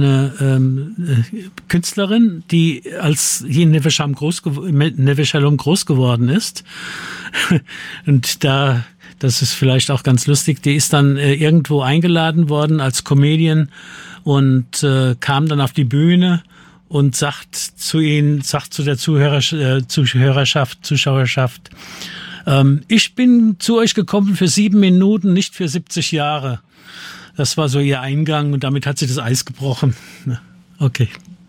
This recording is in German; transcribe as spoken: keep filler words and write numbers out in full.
eine ähm, Künstlerin, die als hier in Neve Shalom groß, Neve Shalom groß geworden ist. Und da, das ist vielleicht auch ganz lustig, die ist dann äh, irgendwo eingeladen worden als Comedian und äh, kam dann auf die Bühne und sagt zu ihnen, sagt zu der Zuhörer, äh, Zuhörerschaft, Zuschauerschaft, ähm, ich bin zu euch gekommen für sieben Minuten, nicht für siebzig Jahre. Das war so ihr Eingang und damit hat sie das Eis gebrochen. Okay.